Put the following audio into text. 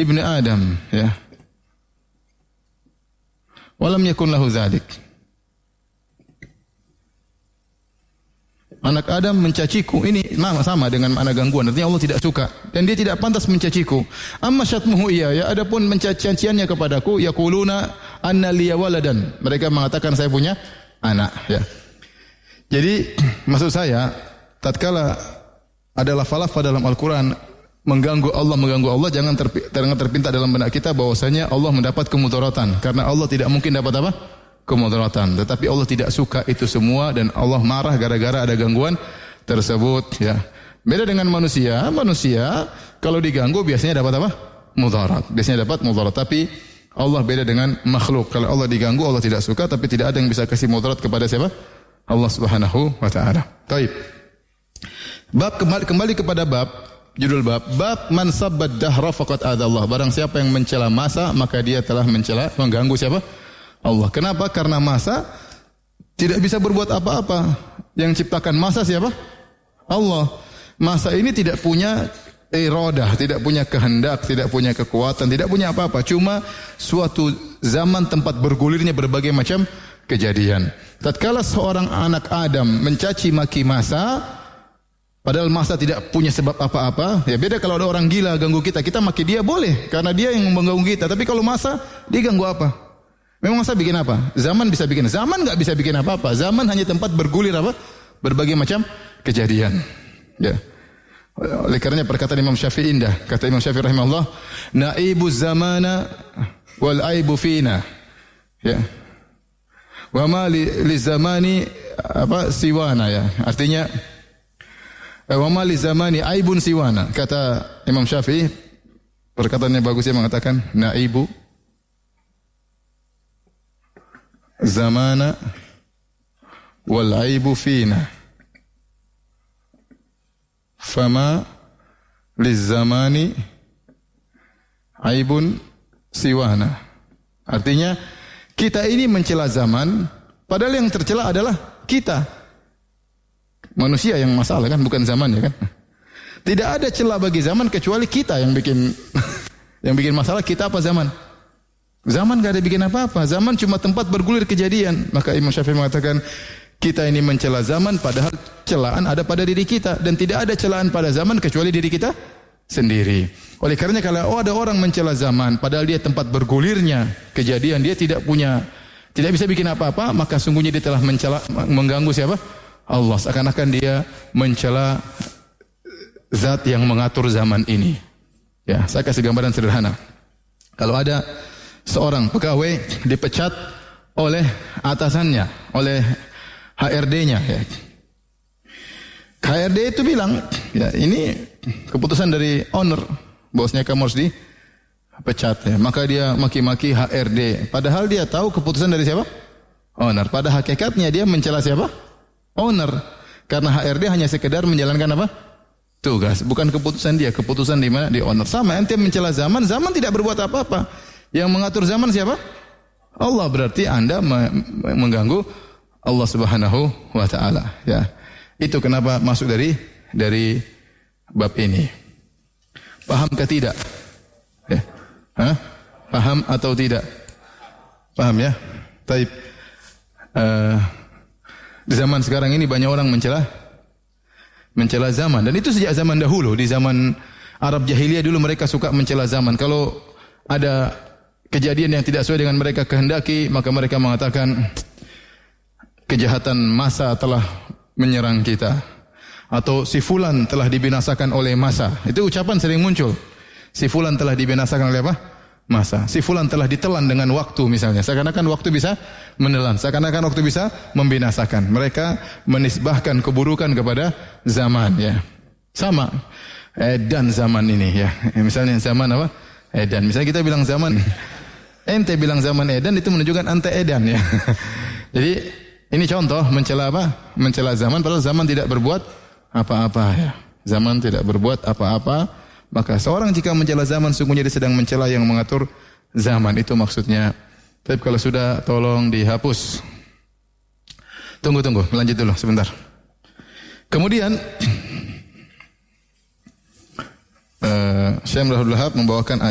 ibni Adam, ya. Walam yakun lahu dzalik. Anak Adam mencaciku, ini sama dengan makna gangguan, artinya Allah tidak suka dan dia tidak pantas mencaciku. Amma syatmuhu iya, ya, adapun mencaciannya kepadaku, yaquluna anna liya waladan. Mereka mengatakan saya punya anak, ya. Jadi maksud saya, tatkala ada lafal-lafal dalam Al-Qur'an mengganggu Allah, jangan terpinta dalam benak kita bahwasanya Allah mendapat kemudaratan, karena Allah tidak mungkin dapat apa? Kemudaratan. Tetapi Allah tidak suka itu semua dan Allah marah gara-gara ada gangguan tersebut, ya. Beda dengan manusia. Manusia kalau diganggu biasanya dapat apa? Mudarat. Biasanya dapat mudarat. Tapi Allah beda dengan makhluk. Kalau Allah diganggu Allah tidak suka, tapi tidak ada yang bisa kasih mudarat kepada siapa? Allah Subhanahu wa taala. Baik. Bab kembali kepada bab, judul bab man sabbad dahra faqad adallah. Barang siapa yang mencela masa, maka dia telah mengganggu siapa? Allah. Kenapa? Karena masa tidak bisa berbuat apa-apa. Yang ciptakan masa siapa? Allah. Masa ini tidak punya iradah, tidak punya kehendak, tidak punya kekuatan, tidak punya apa-apa. Cuma suatu zaman tempat bergulirnya berbagai macam kejadian. Tatkala seorang anak Adam mencaci maki masa, padahal masa tidak punya sebab apa-apa. Ya beda kalau ada orang gila ganggu kita maki dia boleh karena dia yang mengganggu kita. Tapi kalau masa dia ganggu apa? Memang masa bikin apa? Zaman bisa bikin. Zaman enggak bisa bikin apa-apa. Zaman hanya tempat bergulir apa? Berbagai macam kejadian. Ya. Oleh karenanya perkataan Imam Syafi'i indah. Kata Imam Syafi'i rahimahullah, "Naibu zamana wal aibu fina." Ya. Wa ma li zamani apa siwana, ya. Artinya wa ma li zamani aibun siwana. Kata Imam Syafi'i, perkataannya bagus, dia mengatakan naibu zamana wal aibu fina fama lizamani aibun siwana. Artinya kita ini mencela zaman, padahal yang tercela adalah kita manusia yang masalah, kan, bukan zaman, ya kan. Tidak ada celah bagi zaman kecuali kita yang bikin yang bikin masalah. Kita apa zaman? Zaman gak ada bikin apa-apa. Zaman cuma tempat bergulir kejadian. Maka Imam Syafi'i mengatakan kita ini mencela zaman, padahal celaan ada pada diri kita. Dan tidak ada celaan pada zaman kecuali diri kita sendiri. Oleh karenanya kalau ada orang mencela zaman, padahal dia tempat bergulirnya kejadian, dia tidak bisa bikin apa-apa, maka sungguhnya dia telah mengganggu siapa? Allah. Seakan-akan dia mencela zat yang mengatur zaman ini. Ya, saya kasih gambaran sederhana. Kalau ada seorang pegawai dipecat oleh atasannya, oleh HRD-nya, ya. HRD itu bilang, ya ini keputusan dari owner, bosnya kamu harus dipecat, ya. Maka dia maki-maki HRD, padahal dia tahu keputusan dari siapa? Owner. Pada hakikatnya dia mencela siapa? Owner. Karena HRD hanya sekedar menjalankan apa? Tugas, bukan keputusan dia. Keputusan di mana? Di owner. Sama, ente mencela zaman, zaman tidak berbuat apa-apa. Yang mengatur zaman siapa? Allah. Berarti Anda mengganggu Allah Subhanahu wa taala, ya. Itu kenapa masuk dari bab ini. Pahamkah tidak? Ya. Paham atau tidak? Paham, ya? Taib. Di zaman sekarang ini banyak orang mencela zaman, dan itu sejak zaman dahulu. Di zaman Arab jahiliyah dulu mereka suka mencela zaman. Kalau ada kejadian yang tidak sesuai dengan mereka kehendaki, maka mereka mengatakan kejahatan masa telah menyerang kita, atau si fulan telah dibinasakan oleh masa. Itu ucapan sering muncul. Si fulan telah dibinasakan oleh apa? Masa. Si fulan telah ditelan dengan waktu misalnya. Seakan-akan waktu bisa menelan, seakan-akan waktu bisa membinasakan. Mereka menisbahkan keburukan kepada zaman, ya. Sama edan zaman ini, ya. Misalnya zaman apa? Edan. Misalnya kita bilang zaman, ente bilang zaman edan, itu menunjukkan ante edan, ya. Jadi ini contoh mencela apa? Mencela zaman, padahal zaman tidak berbuat apa-apa, ya. Zaman tidak berbuat apa-apa. Maka seorang jika mencela zaman, sungguhnya dia sedang mencela yang mengatur zaman. Itu maksudnya. Tapi kalau sudah, tolong dihapus. Tunggu, lanjut dulu sebentar. Kemudian Syekh Abdul Wahab membawakan